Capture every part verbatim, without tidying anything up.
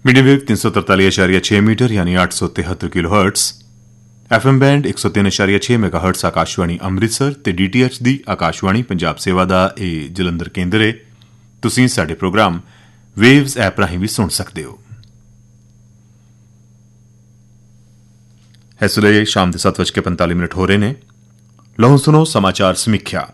Medium wave तीन सौ तरताली अशारिया छह मीटर यानी आठ सौ तिहत्तर kilo hertz, F M band एक सौ तीन अशारिया छह मेगा हर्ट्स आकाशवाणी ਅੰਮ੍ਰਿਤਸਰ ਤੇ डी टी एच ਦੀ ਆਕਾਸ਼ਵਾਣੀ ਪੰਜਾਬ ਸੇਵਾ ਦਾ ਇਹ ਜਲੰਧਰ ਕੇਂਦਰ ਹੈ। ਤੁਸੀਂ ਸਾਡੇ ਪ੍ਰੋਗਰਾਮ ਵੇਵਜ਼ ਐਪ ਰਾਹੀਂ ਵੀ ਸੁਣ ਸਕਦੇ ਹੋ। ਇਸ ਵੇਲੇ ਸ਼ਾਮ ਦੇ ਸੱਤ ਵੱਜ ਕੇ ਪੰਤਾਲੀ ਮਿੰਟ ਹੋ ਰਹੇ ਨੇ। ਲਓ ਸੁਣੋ ਸਮਾਚਾਰ ਸਮੀਖਿਆ।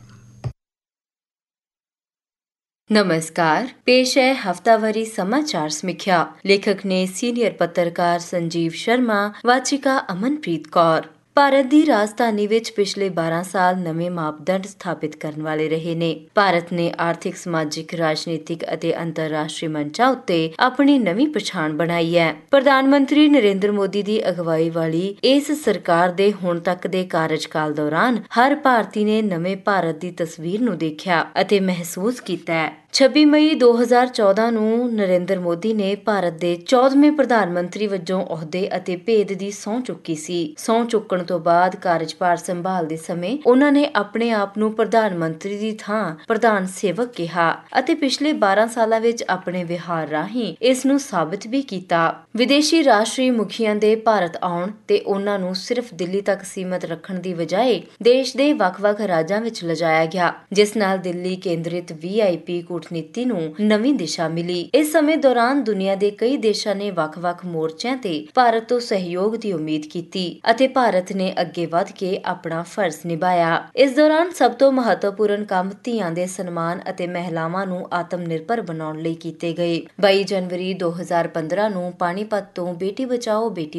नमस्कार, पेश है हफ्तावारी समाचार समीक्षा। लेखक ने सीनियर पत्रकार संजीव शर्मा, वाचिका अमनप्रीत कौर। ਭਾਰਤ ਦੀ ਰਾਜਧਾਨੀ ਵਿੱਚ ਪਿਛਲੇ ਬਾਰਾਂ ਸਾਲ ਨਵੇਂ ਮਾਪਦੰਡ ਸਥਾਪਿਤ ਕਰਨ ਵਾਲੇ ਰਹੇ ਨੇ। ਭਾਰਤ ਨੇ ਆਰਥਿਕ, ਸਮਾਜਿਕ, ਰਾਜਨੀਤਿਕ ਅਤੇ ਅੰਤਰਰਾਸ਼ਟਰੀ ਮੰਚਾਂ ਉੱਤੇ ਆਪਣੀ ਨਵੀਂ ਪਛਾਣ ਬਣਾਈ ਹੈ। ਪ੍ਰਧਾਨ ਮੰਤਰੀ ਨਰਿੰਦਰ ਮੋਦੀ ਦੀ ਅਗਵਾਈ ਵਾਲੀ ਇਸ ਸਰਕਾਰ ਦੇ ਹੁਣ ਤੱਕ ਦੇ ਕਾਰਜਕਾਲ ਦੌਰਾਨ ਹਰ ਭਾਰਤੀ ਨੇ ਨਵੇਂ ਭਾਰਤ ਦੀ ਤਸਵੀਰ ਨੂੰ ਦੇਖਿਆ ਅਤੇ ਮਹਿਸੂਸ ਕੀਤਾ ਹੈ। ਛੱਬੀ ਮਈ ਦੋ ਹਜ਼ਾਰ ਚੌਦਾਂ ਨੂੰ ਨਰਿੰਦਰ ਮੋਦੀ ਨੇ ਭਾਰਤ ਦੇ ਚੌਦਵੇਂ ਪ੍ਰਧਾਨ ਮੰਤਰੀ ਵਜੋਂ ਅਹੁਦੇ ਅਤੇ ਭੇਦ ਦੀ ਸਹੁੰ ਚੁੱਕੀ ਸੀ। ਸਹੁੰ ਚੁੱਕਣ ਤੋਂ ਬਾਅਦ ਕਾਰਜਭਾਰ ਸੰਭਾਲਦੇ ਸਮੇਂ ਉਹਨਾਂ ਨੇ ਆਪਣੇ ਆਪ ਨੂੰ ਪ੍ਰਧਾਨ ਮੰਤਰੀ ਦੀ ਥਾਂ ਪ੍ਰਧਾਨ ਸੇਵਕ ਕਿਹਾ ਅਤੇ ਪਿਛਲੇ ਬਾਰਾਂ ਸਾਲਾਂ ਵਿੱਚ ਆਪਣੇ ਵਿਹਾਰ ਰਾਹੀਂ ਇਸ ਨੂੰ ਸਾਬਿਤ ਵੀ ਕੀਤਾ। ਵਿਦੇਸ਼ੀ ਰਾਸ਼ਟਰੀ ਮੁਖੀਆਂ ਦੇ ਭਾਰਤ ਆਉਣ ਤੇ ਉਹਨਾਂ ਨੂੰ ਸਿਰਫ ਦਿੱਲੀ ਤੱਕ ਸੀਮਤ ਰੱਖਣ ਦੀ ਬਜਾਏ ਦੇਸ਼ ਦੇ ਵੱਖ-ਵੱਖ ਰਾਜਾਂ ਵਿੱਚ ਲਿਜਾਇਆ ਗਿਆ, ਜਿਸ ਨਾਲ ਦਿੱਲੀ ਕੇਂਦਰਿਤ ਵੀ ਆਈ ਪੀ ਕੂਟਨੀਤੀ ਨੂੰ ਨਵੀਂ ਦਿਸ਼ਾ ਮਿਲੀ। ਇਸ ਸਮੇਂ ਦੌਰਾਨ ਦੁਨੀਆ ਦੇ ਕਈ ਦੇਸ਼ਾਂ ਨੇ ਵੱਖ-ਵੱਖ ਮੋਰਚਿਆਂ ਤੇ ਭਾਰਤ ਤੋਂ ਸਹਿਯੋਗ ਦੀ ਉਮੀਦ ਕੀਤੀ ਅਤੇ ਭਾਰਤ ਨੇ ਅੱਗੇ ਵਧ ਕੇ ਆਪਣਾ ਫਰਜ਼ ਨਿਭਾਇਆ। ਇਸ ਦੌਰਾਨ ਸਭ ਤੋਂ ਮਹੱਤਵਪੂਰਨ ਕੰਮ ਧੀਆਂ ਦੇ ਸਨਮਾਨ ਅਤੇ ਮਹਿਲਾਵਾਂ ਨੂੰ ਆਤਮ ਨਿਰਭਰ ਬਣਾਉਣ ਲਈ ਕੀਤੇ ਗਏ। ਬਾਈ ਜਨਵਰੀ ਦੋ ਹਜ਼ਾਰ ਪੰਦਰਾਂ ਨੂੰ ਪਾਣੀਪਤ ਤੋਂ ਬੇਟੀ ਬਚਾਓ ਬੇਟੀ